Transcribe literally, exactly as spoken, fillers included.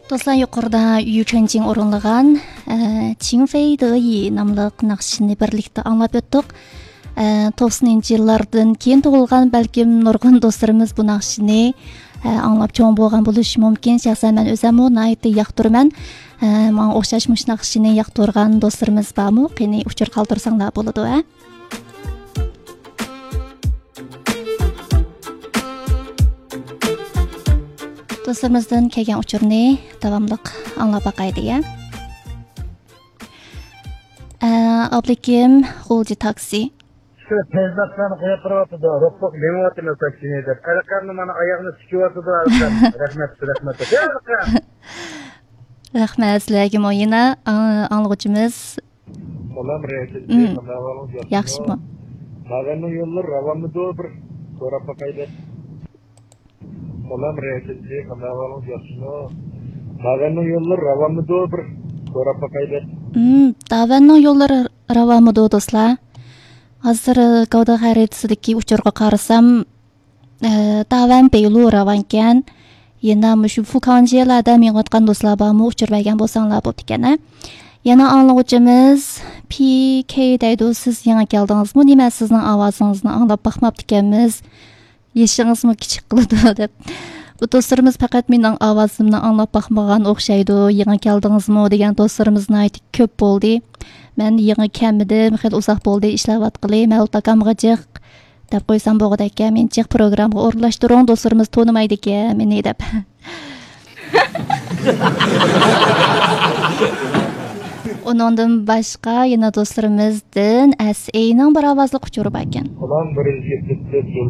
Dostlar, yuqorida Yu Chunjing o'rinlagan Qing Fei De Yi nomli naqshni birlikda anglab o'tdik. to'qsoninchi yillardan keyin tug'ilgan balkim nurg'un do'stlarimiz bu naqshni anglab cho'ng bo'lgan bo'lishi mumkin. Shaxsan men o'zim nihoyatda yoqtiraman. Menga o'xshash mush naqshni yoqtirgan do'stlarimiz bormi? Qani uchur qoldirsanglar bo'ladi, a? Do'stlarimizdan kelgan uchurni davomli anglab boqaylik, ya. Oblikim G'ulji taksi. Şu tezgahlarını koyup duruyordu da, rokluk demevatını taksini de. Ayaklarını bana ayağını sıkıyordu da. Rahmet, rahmet. Rahmet, sizlerge oyuna anlıqçımız. Salam, reysetli. Yaxşı mı? Mağanın yollar ravanlı doğru. Sonra bakaydı. Salam, reysetli. Yaxşı mı? Mağanın yollar ravanlı doğru. Sonra bakaydı. Davanның yo'llari ravamidi do'stlar. Hozir Gavda xaridasidagi uchurga qarasam, Davan Beylu ravan ekan. Yana mushu Fukanjilarda meng'otgan do'stlar bormi, uchirmagan bo'lsanglar bo'pti ekan. Yana anglag'uchimiz P K deydi, siz yangi keldingizmi? Nima sizning ovozingizni anglab boqmabdi ekanmiz. Yeshingizmi kichik qiladi deb. Bu do'stlarimiz faqat mening ovozimni anglab boqmagan o'xshaydi. Yangi keldingizmi degan do'stlarimiz nihoyat ko'p bo'ldi. Men yangi kamidim, xil uzoq bo'ldi ishlayotqili. Mavlud akamga jiq deb qo'ysam bo'ladi ekan. Men jiq programga o'rlashtiring, do'stlarimiz tonimaydi ekan meni deb. Ondan boshqa yana do'stlarimizdan S A'ning bir ovozli uchuri bor ekan. Ulan bir